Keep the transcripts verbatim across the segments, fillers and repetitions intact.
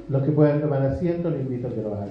Los que puedan tomar asiento, les invito a que lo hagan.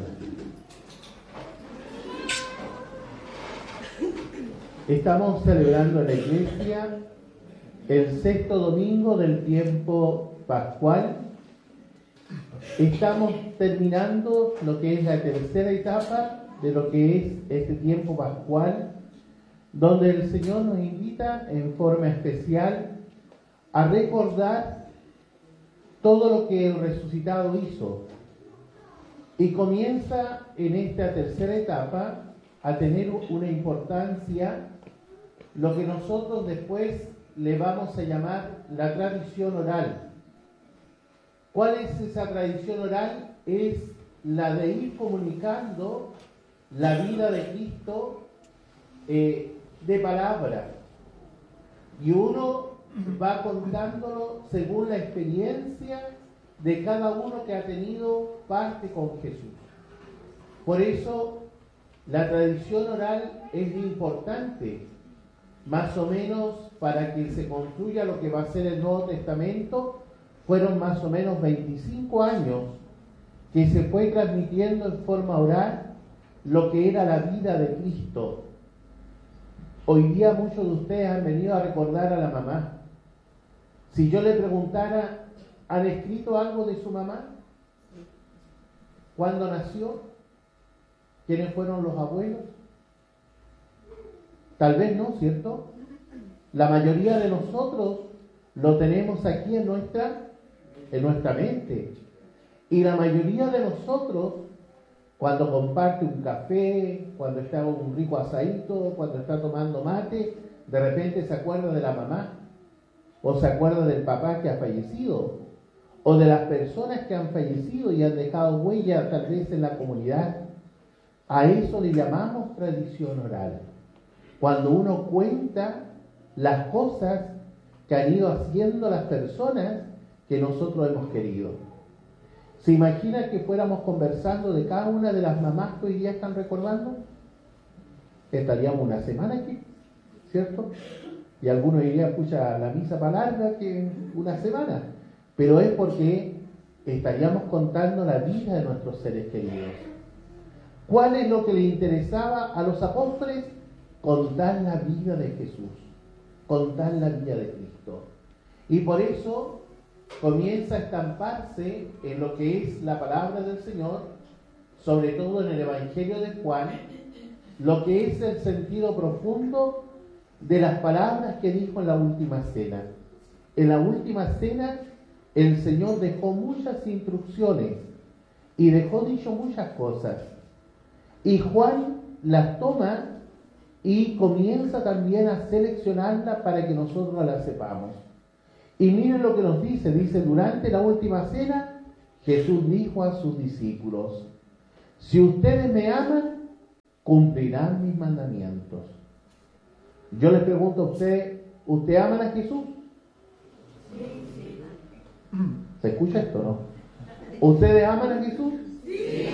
Estamos celebrando en la iglesia el sexto domingo del tiempo pascual. Estamos terminando lo que es la tercera etapa de lo que es este tiempo pascual, donde el Señor nos invita en forma especial a recordar todo lo que el resucitado hizo. Y comienza en esta tercera etapa a tener una importancia lo que nosotros después le vamos a llamar la tradición oral. ¿Cuál es esa tradición oral? Es la de ir comunicando la vida de Cristo eh, de palabra. Y uno va contándolo según la experiencia de cada uno que ha tenido parte con Jesús. Por eso la tradición oral es importante, más o menos para que se construya lo que va a ser el Nuevo Testamento. Fueron más o menos veinticinco años que se fue transmitiendo en forma oral lo que era la vida de Cristo. Hoy día muchos de ustedes han venido a recordar a la mamá. Si yo le preguntara, ¿han escrito algo de su mamá? ¿Cuándo nació? ¿Quiénes fueron los abuelos? Tal vez no, ¿cierto? La mayoría de nosotros lo tenemos aquí en nuestra, en nuestra mente. Y la mayoría de nosotros, cuando comparte un café, cuando está con un rico asadito, cuando está tomando mate, de repente se acuerda de la mamá, o se acuerda del papá que ha fallecido, o de las personas que han fallecido y han dejado huella tal vez en la comunidad. A eso le llamamos tradición oral. Cuando uno cuenta las cosas que han ido haciendo las personas que nosotros hemos querido. ¿Se imagina que fuéramos conversando de cada una de las mamás que hoy día están recordando? Estaríamos una semana aquí, ¿cierto? Y algunos dirían, pucha, la misa para larga que una semana. Pero es porque estaríamos contando la vida de nuestros seres queridos. ¿Cuál es lo que le interesaba a los apóstoles? Contar la vida de Jesús, contar la vida de Cristo. Y por eso comienza a estamparse en lo que es la palabra del Señor, sobre todo en el Evangelio de Juan, lo que es el sentido profundo de las palabras que dijo en la última cena. En la última cena el Señor dejó muchas instrucciones y dejó dicho muchas cosas. Y Juan las toma y comienza también a seleccionarlas para que nosotros las sepamos. Y miren lo que nos dice, dice, durante la última cena, Jesús dijo a sus discípulos, si ustedes me aman, cumplirán mis mandamientos. Yo les pregunto a ustedes, ¿usted aman a Jesús? ¿Se escucha esto o no? ¿Ustedes aman a Jesús? Sí.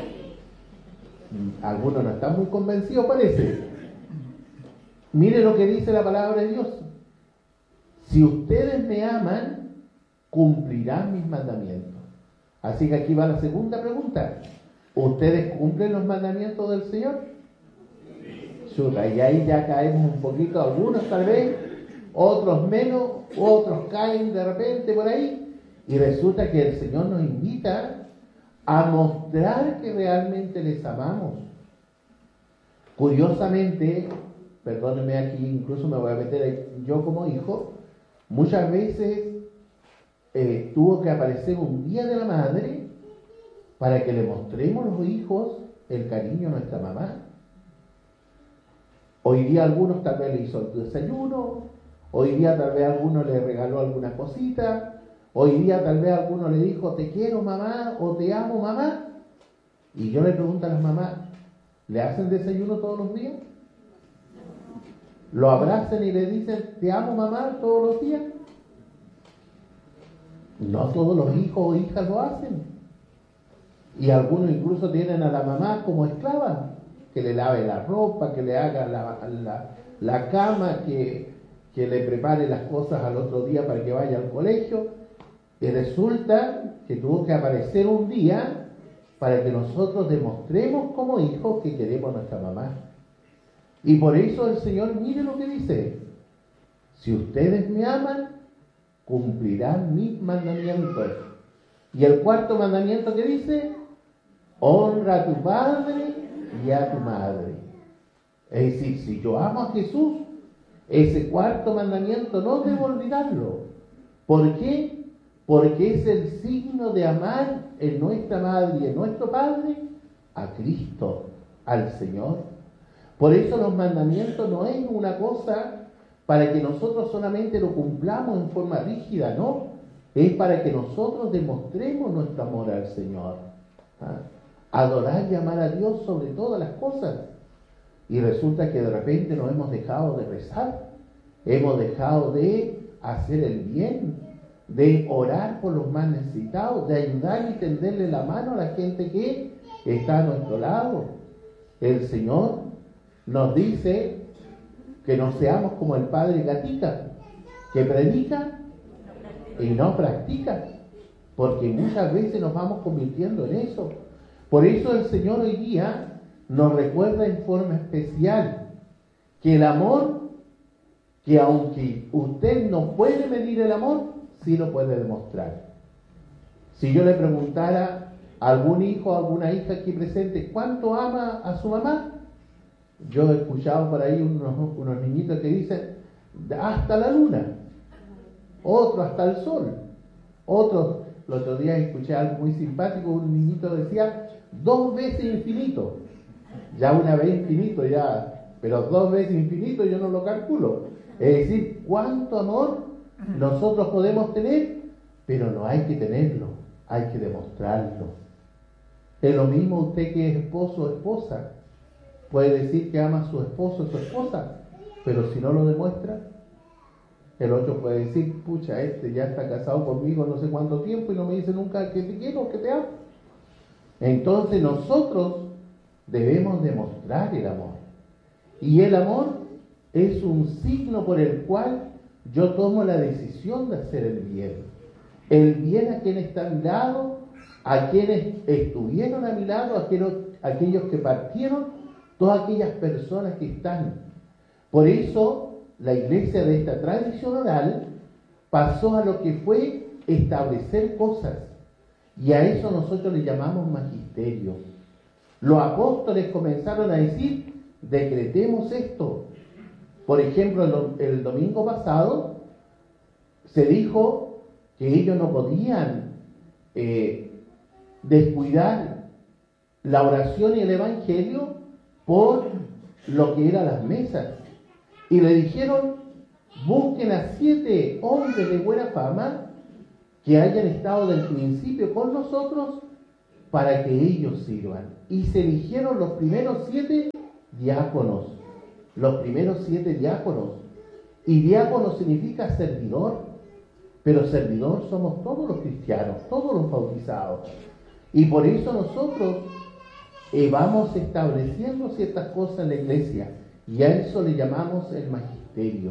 Algunos no están muy convencidos, parece. Mire lo que dice la palabra de Dios. Si ustedes me aman, cumplirán mis mandamientos. Así que aquí va la segunda pregunta. ¿Ustedes cumplen los mandamientos del Señor? Chuta, y ahí ya caemos un poquito, algunos tal vez, otros menos, otros caen de repente por ahí. Y resulta que el Señor nos invita a mostrar que realmente les amamos. Curiosamente, perdónenme aquí, incluso me voy a meter yo como hijo, muchas veces eh, tuvo que aparecer un día de la madre para que le mostremos a los hijos el cariño a nuestra mamá. Hoy día algunos tal vez le hizo el desayuno, hoy día tal vez alguno le regaló alguna cosita, hoy día tal vez alguno le dijo te quiero mamá o te amo mamá. Y yo le pregunto a las mamás, ¿le hacen desayuno todos los días? ¿Lo abrazan y le dicen te amo mamá todos los días? No todos los hijos o hijas lo hacen. Y algunos incluso tienen a la mamá como esclava, que le lave la ropa, que le haga la, la, la cama, que, que le prepare las cosas al otro día para que vaya al colegio. Y resulta que tuvo que aparecer un día para que nosotros demostremos como hijos que queremos a nuestra mamá. Y por eso el Señor, mire lo que dice: si ustedes me aman, cumplirán mis mandamientos. Y el cuarto mandamiento que dice: honra a tu padre y a tu madre. Es decir, si yo amo a Jesús, ese cuarto mandamiento no debo olvidarlo. ¿Por qué? Porque es el signo de amar en nuestra madre y en nuestro padre a Cristo, al Señor. Por eso los mandamientos no es una cosa para que nosotros solamente lo cumplamos en forma rígida, no. Es para que nosotros demostremos nuestro amor al Señor. ¿Ah? Adorar y amar a Dios sobre todas las cosas. Y resulta que de repente nos hemos dejado de rezar, hemos dejado de hacer el bien, de orar por los más necesitados, de ayudar y tenderle la mano a la gente que está a nuestro lado. El Señor nos dice que no seamos como el padre Gatica, que predica y no practica, porque muchas veces nos vamos convirtiendo en eso. Por eso el Señor hoy día nos recuerda en forma especial que el amor, que aunque usted no puede medir el amor, sí lo puede demostrar. Si yo le preguntara a algún hijo o alguna hija aquí presente cuánto ama a su mamá, yo he escuchado por ahí unos, unos niñitos que dicen hasta la luna, otro hasta el sol, otros, el otro día escuché algo muy simpático, un niñito decía dos veces infinito. Ya una vez infinito, ya, pero dos veces infinito yo no lo calculo. Es decir, cuánto amor nosotros podemos tener, pero no hay que tenerlo, hay que demostrarlo. Es lo mismo usted que es esposo o esposa, puede decir que ama a su esposo o su esposa, pero si no lo demuestra, el otro puede decir, pucha, este ya está casado conmigo no sé cuánto tiempo y no me dice nunca que te quiero, que te amo. Entonces nosotros debemos demostrar el amor. Y el amor es un signo por el cual yo tomo la decisión de hacer el bien. El bien a quienes están a mi lado, a quienes estuvieron a mi lado, a aquellos, a aquellos que partieron, todas aquellas personas que están. Por eso la iglesia de esta tradición oral pasó a lo que fue establecer cosas. Y a eso nosotros le llamamos magisterio. Los apóstoles comenzaron a decir, decretemos esto. Por ejemplo, el, el domingo pasado se dijo que ellos no podían eh, descuidar la oración y el evangelio por lo que eran las mesas. Y le dijeron, busquen a siete hombres de buena fama que hayan estado del principio con nosotros para que ellos sirvan. Y se eligieron los primeros siete diáconos. Los primeros siete diáconos. Y diácono significa servidor. Pero servidor somos todos los cristianos, todos los bautizados. Y por eso nosotros eh, vamos estableciendo ciertas cosas en la iglesia. Y a eso le llamamos el magisterio.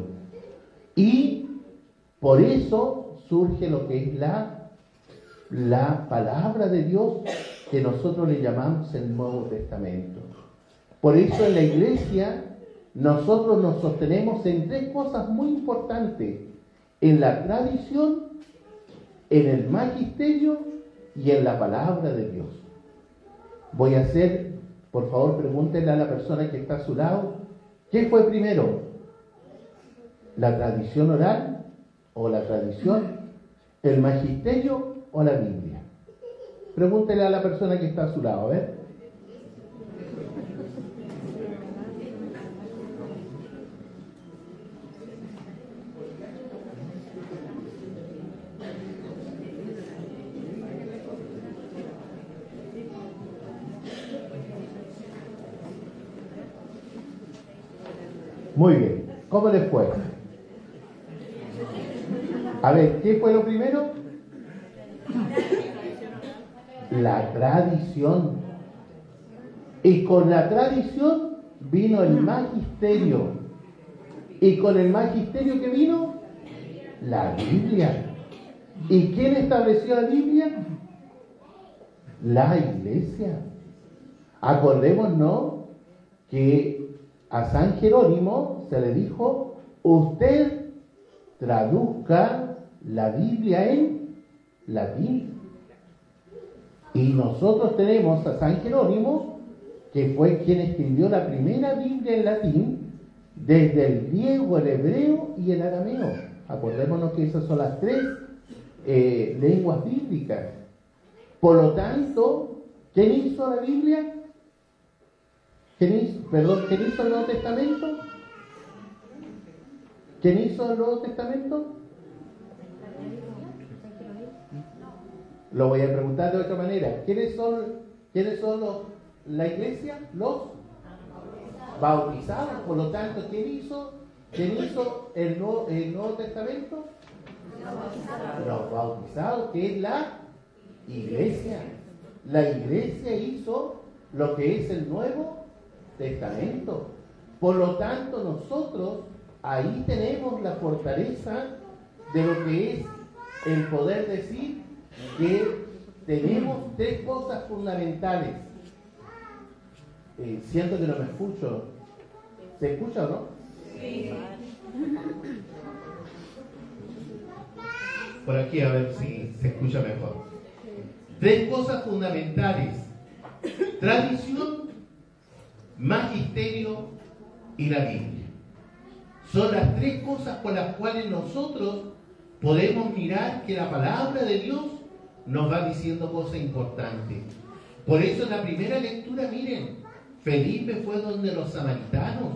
Y por eso surge lo que es la, la palabra de Dios, que nosotros le llamamos el Nuevo Testamento. Por eso en la iglesia nosotros nos sostenemos en tres cosas muy importantes: en la tradición, en el magisterio y en la palabra de Dios. Voy a hacer, por favor, pregúntenle a la persona que está a su lado, ¿qué fue primero? ¿La tradición oral o la tradición? ¿El magisterio o la Biblia? Pregúntele a la persona que está a su lado, a ver. Muy bien, ¿cómo les fue? A ver, ¿qué fue lo primero? La tradición. Y con la tradición vino el magisterio. Y con el magisterio que vino, la Biblia. ¿Y quién estableció la Biblia? La Iglesia. Acordémonos que a San Jerónimo se le dijo: usted traduzca la Biblia en latín. Y nosotros tenemos a San Jerónimo, que fue quien escribió la primera Biblia en latín, desde el griego, el hebreo y el arameo. Acordémonos que esas son las tres eh, lenguas bíblicas. Por lo tanto, ¿quién hizo la Biblia? ¿Quién hizo, perdón, ¿quién hizo el Nuevo Testamento? ¿Quién hizo el Nuevo Testamento? Lo voy a preguntar de otra manera. ¿Quiénes son, quiénes son los, la iglesia? Los bautizados. Por lo tanto, ¿quién hizo, quién hizo el, nuevo, el Nuevo Testamento? Los bautizados, que es la iglesia. La iglesia hizo lo que es el Nuevo Testamento. Por lo tanto, nosotros ahí tenemos la fortaleza de lo que es el poder decir que tenemos tres cosas fundamentales. Eh, siento que no me escucho. ¿Se escucha o no? Sí. Por aquí a ver si se escucha mejor. Tres cosas fundamentales: tradición, magisterio y la Biblia. Son las tres cosas por las cuales nosotros podemos mirar que la palabra de Dios nos va diciendo cosas importantes. Por eso en la primera lectura, miren, Felipe fue donde los samaritanos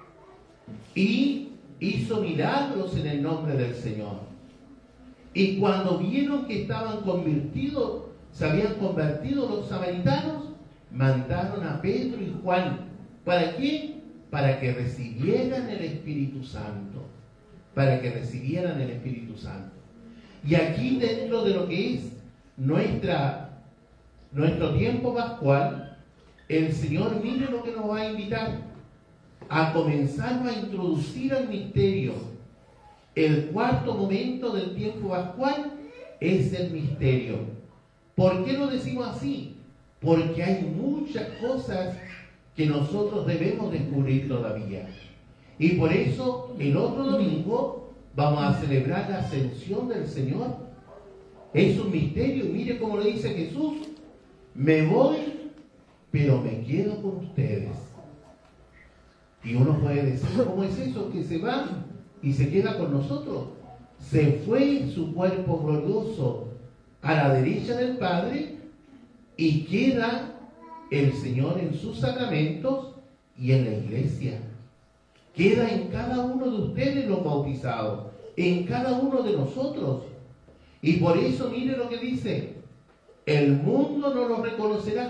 y hizo milagros en el nombre del Señor. Y cuando vieron que estaban convertidos, se habían convertido los samaritanos, mandaron a Pedro y Juan. ¿Para qué? Para que recibieran el Espíritu Santo. Para que recibieran el Espíritu Santo. Y aquí, dentro de lo que es nuestra, nuestro tiempo pascual, el Señor, mire lo que nos va a invitar: a comenzar a introducir al misterio. El cuarto momento del tiempo pascual es el misterio. ¿Por qué lo decimos así? Porque hay muchas cosas que nosotros debemos descubrir todavía. Y por eso el otro domingo vamos a celebrar la ascensión del Señor. Es un misterio. Mire cómo le dice Jesús: me voy, pero me quedo con ustedes. Y uno puede decir: ¿cómo es eso que se va y se queda con nosotros? Se fue en su cuerpo glorioso a la derecha del Padre y queda el Señor en sus sacramentos y en la iglesia. Queda en cada uno de ustedes los bautizados, en cada uno de nosotros. Y por eso mire lo que dice: el mundo no lo reconocerá,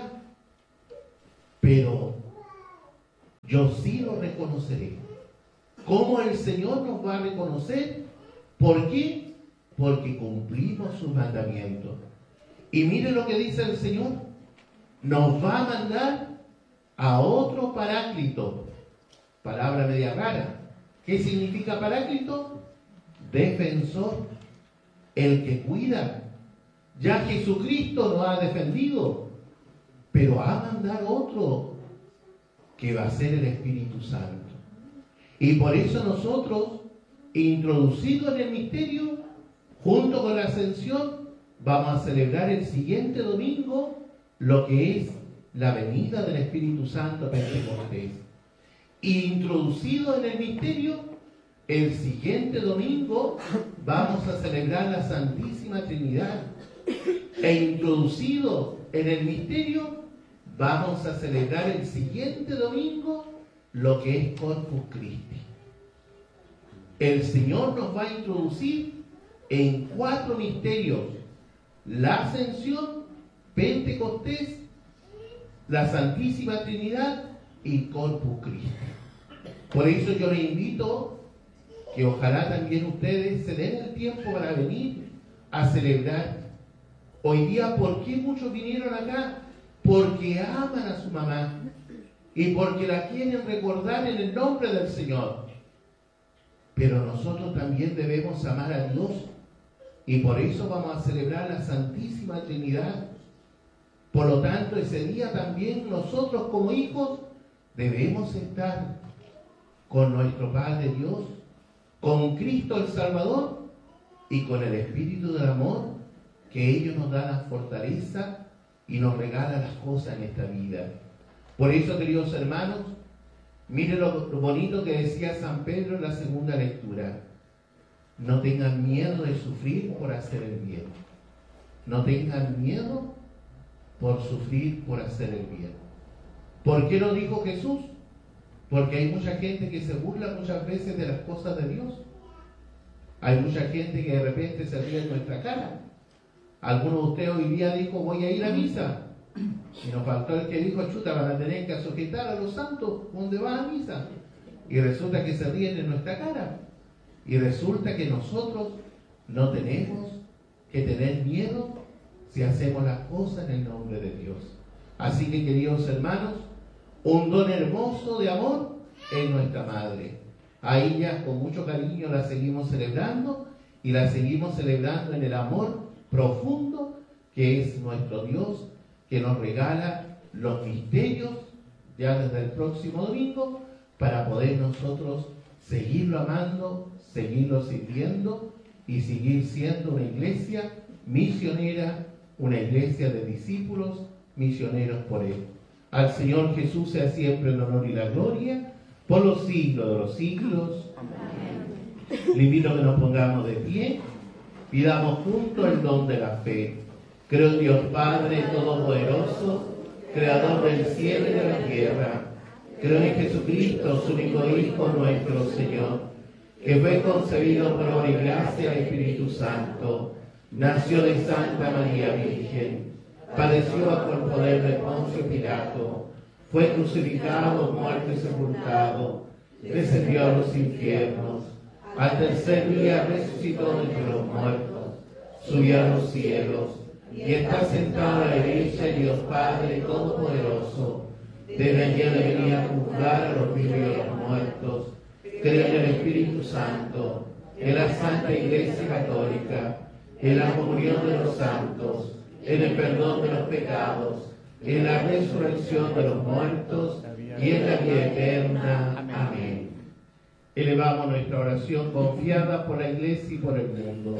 pero yo sí lo reconoceré. ¿Cómo el Señor nos va a reconocer? ¿Por qué? Porque cumplimos sus mandamientos. Y mire lo que dice el Señor: nos va a mandar a otro paráclito. Palabra media rara. ¿Qué significa paráclito? Defensor, el que cuida. Ya Jesucristo nos ha defendido, pero va a mandar otro que va a ser el Espíritu Santo. Y por eso nosotros, introducidos en el misterio, junto con la ascensión, vamos a celebrar el siguiente domingo lo que es la venida del Espíritu Santo a Pentecostés. Introducido en el misterio, el siguiente domingo vamos a celebrar la Santísima Trinidad. E introducido en el misterio, vamos a celebrar el siguiente domingo lo que es Corpus Christi. El Señor nos va a introducir en cuatro misterios: la Ascensión, Pentecostés, la Santísima Trinidad y Corpus Christi. Por eso yo les invito que ojalá también ustedes se den el tiempo para venir a celebrar. Hoy día, ¿por qué muchos vinieron acá? Porque aman a su mamá y porque la quieren recordar en el nombre del Señor. Pero nosotros también debemos amar a Dios Y por eso vamos a celebrar la Santísima Trinidad. Por lo tanto, ese día también nosotros como hijos debemos estar con nuestro Padre Dios, con Cristo el Salvador y con el Espíritu del amor, que ellos nos dan la fortaleza y nos regalan las cosas en esta vida. Por eso, queridos hermanos, miren lo bonito que decía San Pedro en la segunda lectura. No tengan miedo de sufrir por hacer el bien. No tengan miedo por sufrir por hacer el bien. ¿Por qué lo dijo Jesús? Porque hay mucha gente que se burla muchas veces de las cosas de Dios. Hay mucha gente que de repente se ríe en nuestra cara. Alguno de ustedes hoy día dijo, voy a ir a misa. Y nos faltó el que dijo, chuta, van a tener que sujetar a los santos donde van a misa. Y resulta que se ríen en nuestra cara. Y resulta que nosotros no tenemos que tener miedo si hacemos las cosas en el nombre de Dios. Así que, queridos hermanos, un don hermoso de amor es nuestra Madre. A ella con mucho cariño la seguimos celebrando y la seguimos celebrando en el amor profundo que es nuestro Dios, que nos regala los misterios ya desde el próximo domingo para poder nosotros seguirlo amando, seguirlo sirviendo y seguir siendo una iglesia misionera, una iglesia de discípulos misioneros por Él. Al Señor Jesús sea siempre el honor y la gloria por los siglos de los siglos. Amén. Le invito a que nos pongamos de pie, pidamos juntos el don de la fe. Creo en Dios Padre Todopoderoso, Creador del cielo y de la tierra. Creo en Jesucristo, su único Hijo, nuestro Señor, que fue concebido por obra y gracia del Espíritu Santo, nació de Santa María Virgen, padeció bajo el poder de Poncio Pilato, fue crucificado, muerto y sepultado, descendió a los infiernos, al tercer día resucitó entre los muertos, subió a los cielos, y está sentado a la derecha de Dios Padre Todopoderoso. Desde allí de venir a juzgar a los vivos y a los muertos. Creo en el Espíritu Santo, en la Santa Iglesia Católica, en la comunión de los santos, en el perdón de los pecados, en la resurrección de los muertos y en la vida eterna. Amén. Elevamos nuestra oración confiada por la Iglesia y por el mundo.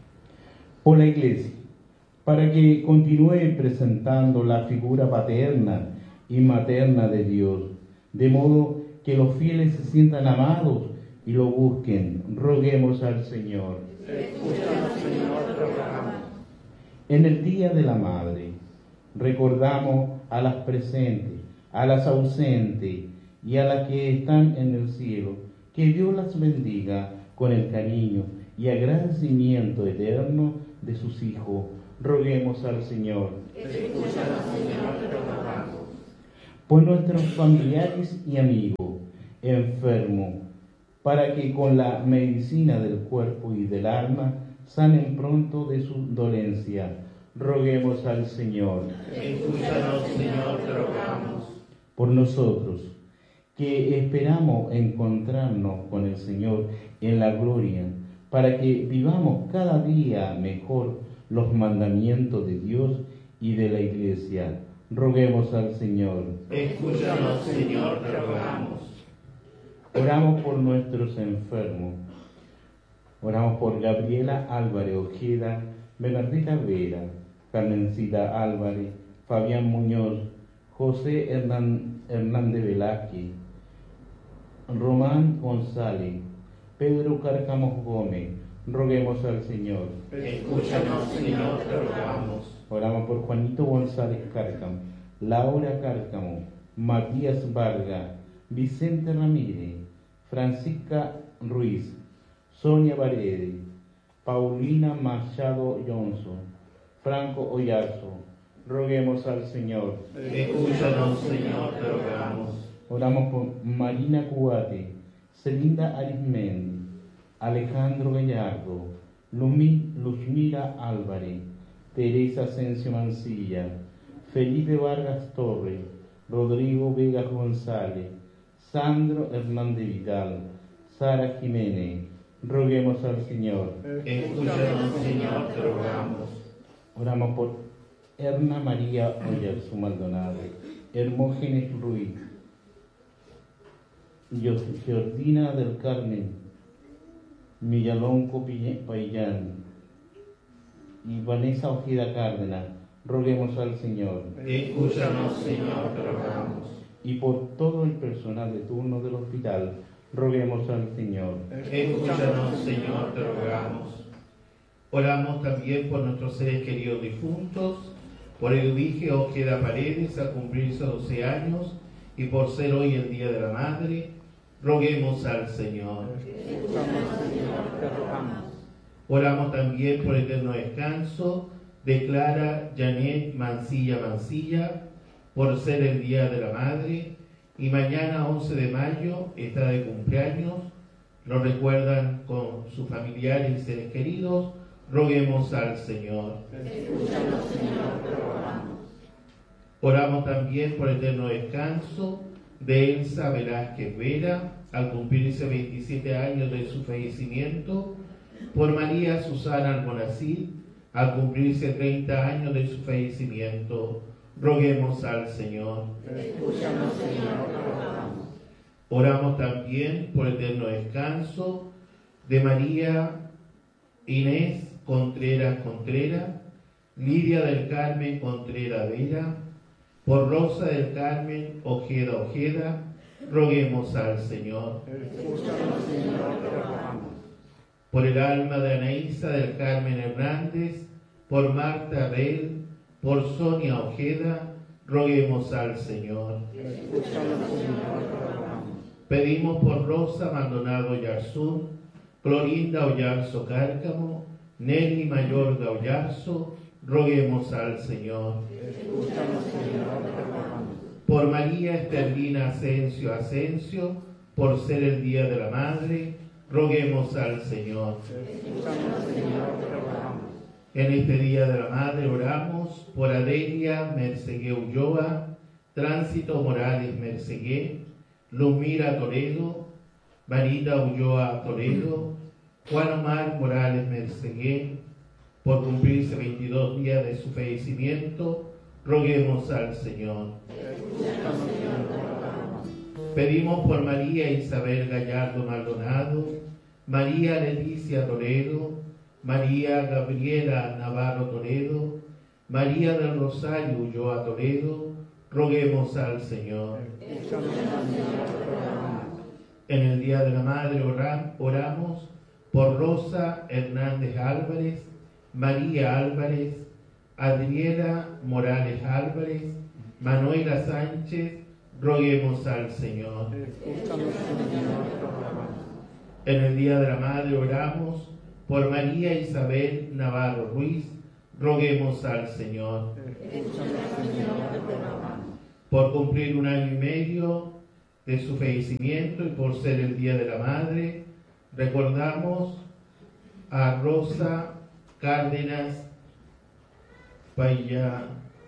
Por la Iglesia, para que continúe presentando la figura paterna y materna de Dios, de modo que los fieles se sientan amados y lo busquen. Roguemos al Señor. Escúchanos, Señor, rogamos. En el Día de la Madre, recordamos a las presentes, a las ausentes y a las que están en el cielo. Que Dios las bendiga con el cariño y agradecimiento eterno de sus hijos. Roguemos al Señor. Escúchanos, Señor, te rogamos. Por nuestros familiares y amigos enfermos, para que con la medicina del cuerpo y del alma sanen pronto de su dolencia. Roguemos al Señor. Escúchanos, Señor, te rogamos. Por nosotros, que esperamos encontrarnos con el Señor en la gloria, para que vivamos cada día mejor los mandamientos de Dios y de la Iglesia. Roguemos al Señor. Escúchanos, Señor, te rogamos. Oramos por nuestros enfermos. Oramos por Gabriela Álvarez Ojeda, Bernardita Vera, Carmencita Álvarez, Fabián Muñoz, José Hernán, Hernández Velázquez, Román González, Pedro Cárcamo Gómez. Roguemos al Señor. Escúchanos, Señor, te rogamos. Oramos por Juanito González Cárcamo, Laura Cárcamo, Matías Vargas, Vicente Ramírez, Francisca Ruiz, Sonia Paredes, Paulina Machado Johnson, Franco Oyazo. Roguemos al Señor. Escúchanos, Señor, te rogamos. Oramos por Marina Cuate, Celinda Arismendi, Alejandro Gallardo, Lumi, Luzmira Álvarez, Teresa Asensio Mancilla, Felipe Vargas Torres, Rodrigo Vega González, Sandro Hernández Vidal, Sara Jiménez, roguemos al Señor. Escúchanos, Señor, te rogamos. Oramos por Erna María Oyarzo Maldonado, Hermógenes Ruiz, Jordina del Carmen, Millalonco Payán y Vanessa Ojeda Cárdenas. Roguemos al Señor. Escúchanos, Señor, te rogamos. Y por todo el personal de turno del hospital, roguemos al Señor. Escúchanos, Señor, te rogamos. Oramos también por nuestros seres queridos difuntos, por Eduige Ojeda Paredes a cumplirse doce años y por ser hoy el Día de la Madre, roguemos al Señor. Escúchanos, Señor, te rogamos. Oramos también por eterno descanso de Clara Janet Mancilla Mancilla, por ser el Día de la Madre, y mañana once de mayo está de cumpleaños, lo recuerdan con sus familiares y seres queridos, roguemos al Señor. Escúchanos, Señor, te rogamos. Oramos también por eterno descanso de Elsa Velázquez Vera, al cumplirse veintisiete años de su fallecimiento, por María Susana Almonacid, al cumplirse treinta años de su fallecimiento, roguemos al Señor. Escúchanos, Señor, te rogamos. Oramos también por eterno descanso de María Inés Contreras Contreras, Lidia del Carmen Contreras Vera, por Rosa del Carmen Ojeda Ojeda, roguemos al Señor. Escúchanos, Señor, te rogamos. Por el alma de Anaísa del Carmen Hernández, por Marta Abel, por Sonia Ojeda, roguemos al Señor. Escúchanos, Señor, te rogamos. Pedimos por Rosa Maldonado Yarzún, Clorinda Oyarzo Cárcamo, Nelly Mayorga Oyarzo, roguemos al Señor. Escúchanos, Señor, te rogamos. Por María Esterlina Asensio Asensio, por ser el Día de la Madre, roguemos al Señor. Escúchanos, Señor, te rogamos. En este Día de la Madre oramos por Adelia Mercegué Ulloa, Tránsito Morales Mercegué, Luzmira Toledo, Marita Ulloa Toledo, Juan Omar Morales Mercegué, por cumplirse veintidós días de su fallecimiento, roguemos al Señor. Escúchanos, Señor, te rogamos. Pedimos por María Isabel Gallardo Maldonado, María Leticia Toledo, María Gabriela Navarro Toledo, María del Rosario Ulloa Toledo, roguemos al Señor. Escúchanos, Señor, te rogamos. En el Día de la Madre ora- oramos por Rosa Hernández Álvarez, María Álvarez, Adriela Morales Álvarez, Manuela Sánchez, roguemos al Señor. Escúchanos, Señor, te rogamos. En el Día de la Madre oramos por María Isabel Navarro Ruiz, roguemos al Señor. Escúchanos, Señor, te rogamos. Por cumplir un año y medio de su fallecimiento y por ser el Día de la Madre, recordamos a Rosa Cárdenas Paya,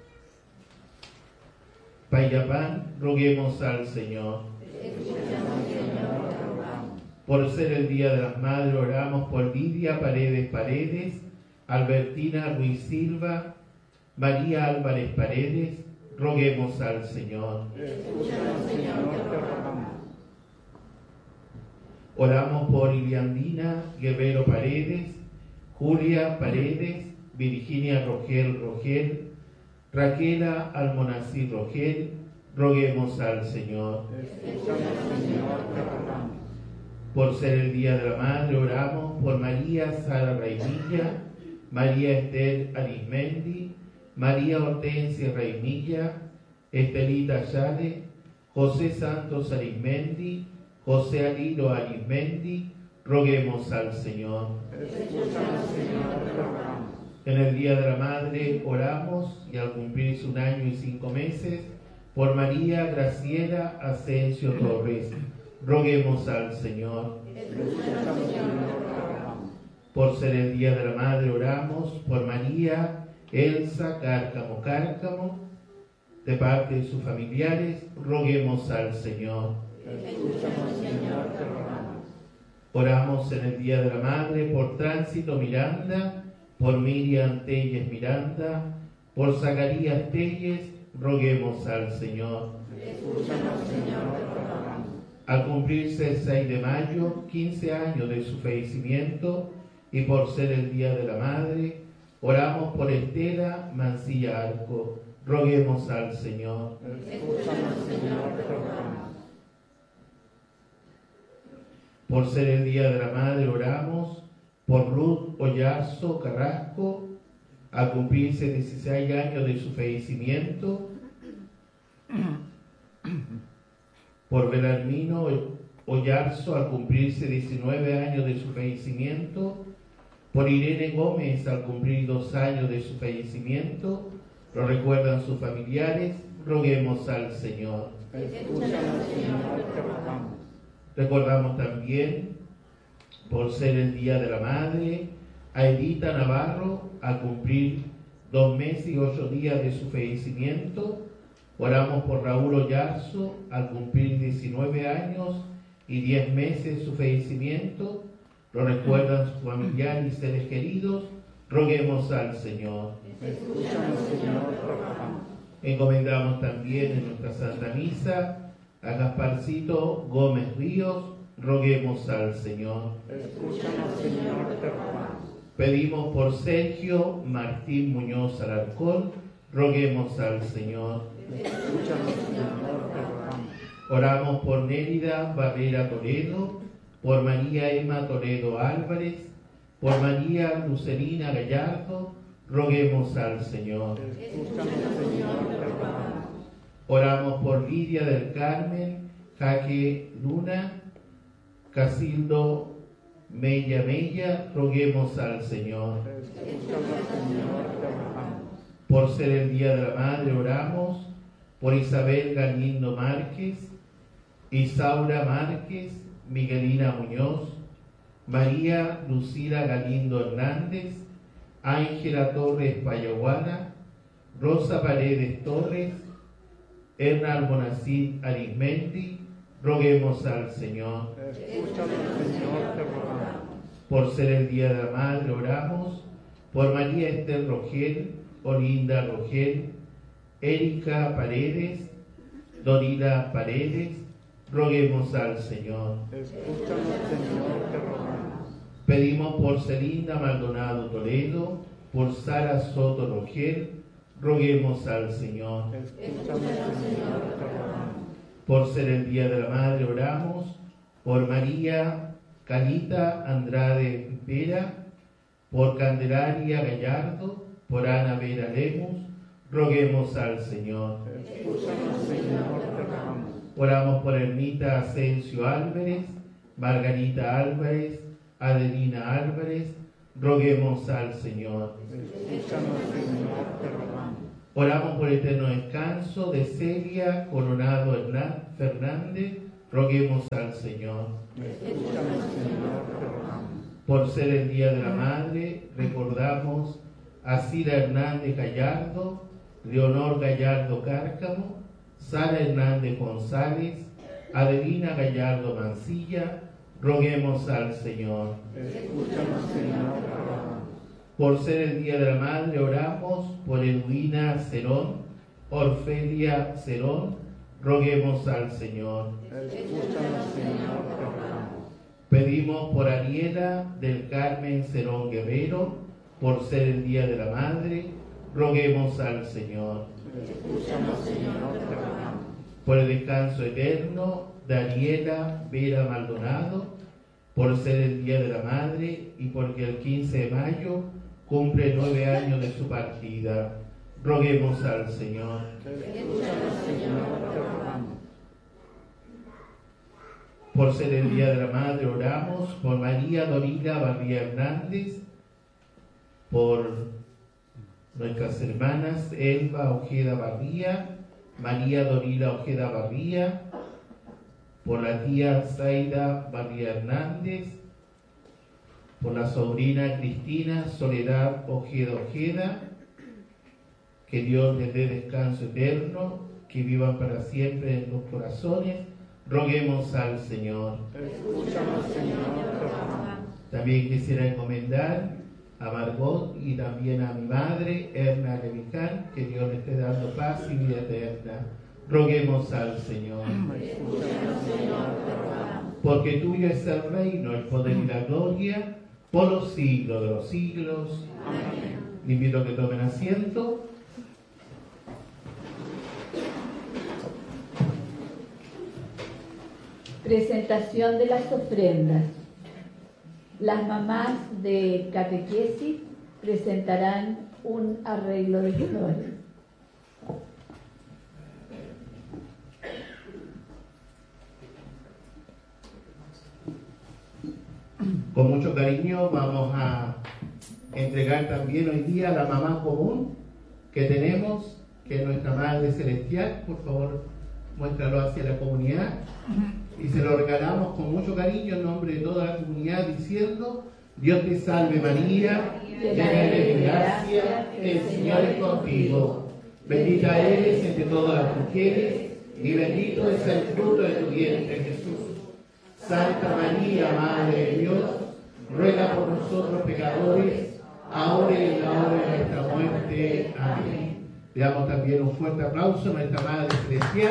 Payapán, roguemos al Señor. Escúchanos, Señor, te rogamos. Por ser el Día de las Madres, oramos por Lidia Paredes Paredes, Albertina Ruiz Silva, María Álvarez Paredes, roguemos al Señor. Escúchanos, Señor, te rogamos. Oramos por Iliandina Guerrero Paredes, Julia Paredes, Virginia Rogel Rogel, Raquela Almonacid Rogel, roguemos al Señor. Escúchanos, Señor, te rogamos. Por ser el Día de la Madre, oramos por María Sara Raimilla, María Esther Arismendi, María Hortensia Raimilla, Estelita Yade, José Santos Arismendi, José Alilo Arismendi, roguemos al Señor. Escúchanos, Señor, te rogamos. En el Día de la Madre oramos, y al cumplirse un año y cinco meses, por María Graciela Asensio Torres, roguemos al Señor. Escúchanos, Señor, te rogamos. Por ser el Día de la Madre oramos por María Elsa Cárcamo Cárcamo, de parte de sus familiares, roguemos al Señor. Escúchanos, Señor, te rogamos. Oramos en el Día de la Madre por Tránsito Miranda, por Miriam Telles Miranda, por Zacarías Telles, roguemos al Señor. Escúchanos, Señor, te rogamos. Al cumplirse el seis de mayo, quince años de su fallecimiento, y por ser el Día de la Madre, oramos por Estela Mancilla Arco, roguemos al Señor. Escúchanos, Señor, te rogamos. Por ser el Día de la Madre, oramos por Ruth Ollarzo Carrasco, al cumplirse dieciséis años de su fallecimiento, por Belarmino Ollarzo, al cumplirse diecinueve años de su fallecimiento, por Irene Gómez, al cumplir dos años de su fallecimiento, lo recuerdan sus familiares, roguemos al Señor. Escúchanos, Señor, te rogamos. Recordamos también, por ser el Día de la Madre, a Edita Navarro, al cumplir dos meses y ocho días de su fallecimiento. Oramos por Raúl Ollarzo, al cumplir diecinueve años y diez meses de su fallecimiento. Lo recuerdan sus familiares y seres queridos. Roguemos al Señor. Escúchanos, Señor, te rogamos. Encomendamos también en nuestra Santa Misa a Gasparcito Gómez Ríos. Roguemos al Señor. Escúchanos, Señor, te rogamos. Pedimos por Sergio Martín Muñoz Alarcón. Roguemos al Señor. Escúchanos, Señor, te rogamos. Oramos por Nérida Barrera Toledo, por María Emma Toledo Álvarez, por María Lucerina Gallardo. Roguemos al Señor. Escúchanos, Señor, te rogamos. Oramos por Lidia del Carmen Jaque Luna, Casildo Mella Mella. Roguemos al Señor. Escúchanos, Señor, te rogamos. Por ser el Día de la Madre, oramos por Isabel Galindo Márquez, Isaura Márquez, Miguelina Muñoz, María Lucila Galindo Hernández, Ángela Torres Payaguana, Rosa Paredes Torres, Hernán Bonacid Arismendi. Roguemos al Señor. Escúchanos, Señor, te rogamos. Por ser el Día de la Madre, oramos por María Esther Rogel, Olinda Rogel, Erika Paredes, Dorila Paredes. Roguemos al Señor. Escúchanos, Señor, te rogamos. Pedimos por Celinda Maldonado Toledo, por Sara Soto Rogel. Roguemos al Señor. Escúchanos, Señor, te rogamos. Por ser el Día de la Madre, oramos por María Carita Andrade Vera, por Candelaria Gallardo, por Ana Vera Lemus. Roguemos al Señor. Escúchanos, Señor, te rogamos. Oramos por Ermita Asensio Álvarez, Margarita Álvarez, Adelina Álvarez. Roguemos al Señor. Escúchanos, Señor, te rogamos. Oramos por el eterno descanso de Celia Coronado Hernán Fernández. Roguemos al Señor. Escúchanos, Señor, te rogamos. Por ser el Día de la Madre, recordamos a Cira Hernández Gallardo, Leonor Gallardo Cárcamo, Sara Hernández González, Adelina Gallardo Mancilla. Roguemos al Señor. Escúchanos, Señor, te rogamos. Por ser el Día de la Madre, oramos por Edwina Cerón, Orfelia Cerón. Roguemos al Señor. Escúchanos, Señor, te rogamos. Pedimos por Ariela del Carmen Cerón Guerrero, por ser el Día de la Madre. Roguemos al Señor. Escúchanos, Señor, te rogamos. Por el descanso eterno de Ariela Vera Maldonado, por ser el Día de la Madre y porque el quince de mayo cumple nueve años de su partida. Roguemos al Señor. Escúchanos, Señor, te rogamos. Por ser el Día de la Madre, oramos por María Dorila Barría Hernández, por nuestras hermanas Elba Ojeda Barría, María Dorila Ojeda Barría, por la tía Zaida Barría Hernández, por la sobrina Cristina Soledad Ojeda Ojeda. Que Dios les dé descanso eterno, que vivan para siempre en los corazones. Roguemos al Señor. Escúchanos, Señor, te rogamos. También quisiera encomendar a Margot y también a mi madre, Erna Levican, que Dios le esté dando paz y vida eterna. Roguemos al Señor. Escúchanos, Señor, te rogamos. Porque tuyo es el reino, el poder y la gloria, por los siglos de los siglos. Amén. Les invito a que tomen asiento. Presentación de las ofrendas. Las mamás de catequesis presentarán un arreglo de flores. Con mucho cariño vamos a entregar también hoy día a la mamá común que tenemos, que es nuestra Madre Celestial. Por favor, muéstralo hacia la comunidad. Y se lo regalamos con mucho cariño en nombre de toda la comunidad, diciendo: Dios te salve María, llena eres de gracia, el Señor es contigo. Bendita eres entre todas las mujeres, y bendito es el fruto de tu vientre, Jesús. Santa María, Madre de Dios, ruega por nosotros pecadores, ahora y en la hora de nuestra muerte. Amén. Le damos también un fuerte aplauso a nuestra Madre Celestial.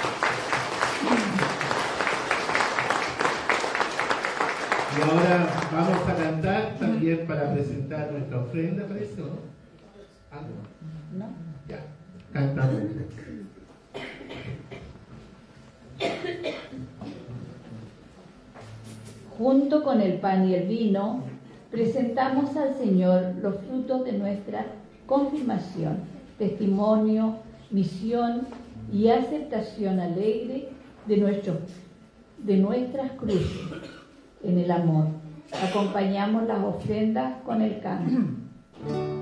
Y ahora vamos a cantar también para presentar nuestra ofrenda, ¿parece o no? ¿Algo? ¿No? Ya, cantamos. Junto con el pan y el vino, presentamos al Señor los frutos de nuestra confirmación, testimonio, misión y aceptación alegre de, nuestro, de nuestras cruces en el amor. Acompañamos las ofrendas con el canto.